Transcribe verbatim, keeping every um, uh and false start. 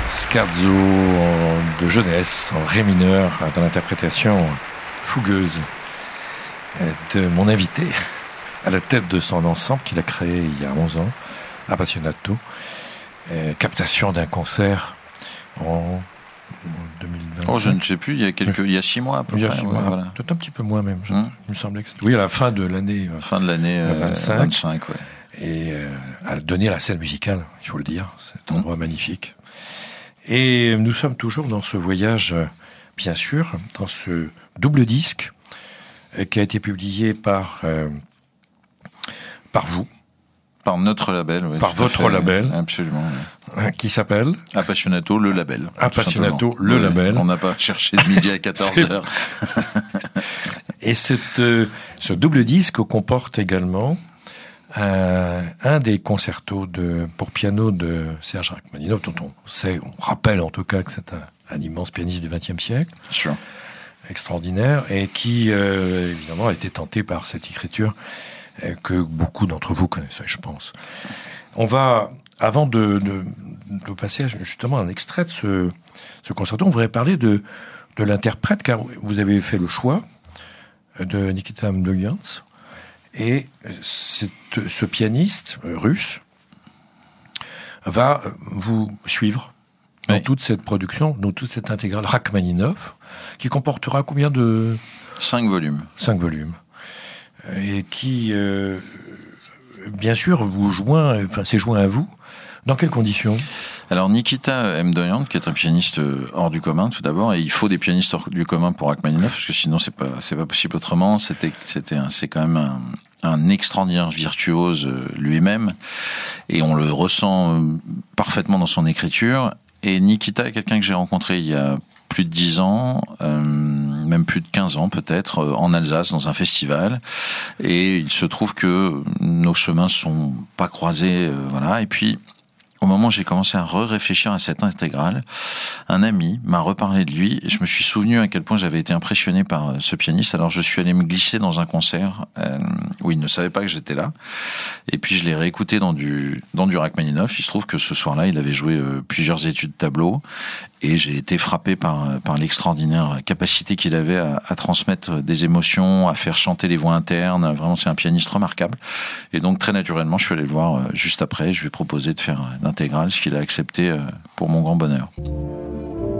Scherzo de jeunesse en ré mineur dans l'interprétation fougueuse de mon invité à la tête de son ensemble qu'il a créé il y a onze ans, Appassionato, captation d'un concert en deux mille vingt-cinq. Oh, je ne sais plus, il y a quelques, il y a six mois à peu il y a près. six Ouais, mois, voilà. peut-être un petit peu moins même. Je, Hum. Il me semblait que c'était... Oui, à la fin de l'année. Fin de l'année euh, vingt-cinq. vingt-cinq, ouais. Et euh, à donner la scène musicale, il faut le dire, cet endroit Hum. magnifique. Et nous sommes toujours dans ce voyage, bien sûr, dans ce double disque euh, qui a été publié par euh, par vous, Par notre label, oui. Par tout à votre fait, label. Absolument. Oui. euh, qui s'appelle Appassionato, le label. Appassionato, tout le simplement. label. Oui, on n'a pas cherché de midi à quatorze heures. Et cette, euh, ce double disque comporte également euh, un des concertos de, pour piano de Serge Rachmaninov, dont on sait, on rappelle en tout cas que c'est un, un immense pianiste du vingtième siècle, Sûr. extraordinaire, et qui euh, évidemment a été tenté par cette écriture euh, que beaucoup d'entre vous connaissent, je pense. On va, avant de, de, de passer à justement un extrait de ce, ce concerto, on voudrait parler de, de l'interprète, car vous avez fait le choix de Nikita Mdoyan, et cette, ce pianiste euh, russe va vous suivre dans oui. toute cette production, dans toute cette intégrale Rachmaninov, qui comportera combien de... Cinq volumes. Cinq volumes. Et qui, euh, bien sûr, vous joint, enfin, s'est joint à vous. Dans quelles conditions ? Alors Nikita Mdoyan, qui est un pianiste hors du commun tout d'abord, et il faut des pianistes hors du commun pour Rachmaninov, parce que sinon c'est pas c'est pas possible autrement. C'était c'était un, c'est quand même un, un extraordinaire virtuose lui-même, et on le ressent parfaitement dans son écriture. Et Nikita est quelqu'un que j'ai rencontré il y a plus de dix ans, euh, même plus de quinze ans peut-être, euh, en Alsace dans un festival. Et il se trouve que nos chemins sont pas croisés, euh, voilà. Et puis au moment où j'ai commencé à re-réfléchir à cette intégrale, un ami m'a reparlé de lui et je me suis souvenu à quel point j'avais été impressionné par ce pianiste. Alors je suis allé me glisser dans un concert euh, où il ne savait pas que j'étais là. Et puis je l'ai réécouté dans du dans du Rachmaninov. Il se trouve que ce soir-là, il avait joué euh, plusieurs études tableaux et j'ai été frappé par par l'extraordinaire capacité qu'il avait à, à transmettre des émotions, à faire chanter les voix internes. Vraiment, c'est un pianiste remarquable. Et donc très naturellement, je suis allé le voir euh, juste après. Je lui ai proposé de faire l'intégrale, ce qu'il a accepté euh, pour mon grand bonheur.